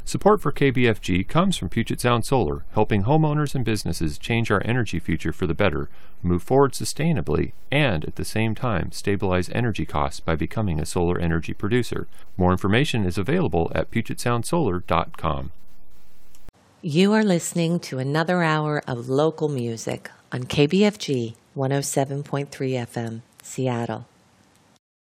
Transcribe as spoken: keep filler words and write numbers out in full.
Support for K B F G comes from Puget Sound Solar, helping homeowners and businesses change our energy future for the better, move forward sustainably, and at the same time stabilize energy costs by becoming a solar energy producer. More information is available at puget sound solar dot com. You are listening to another hour of local music on K B F G one oh seven point three F M, Seattle.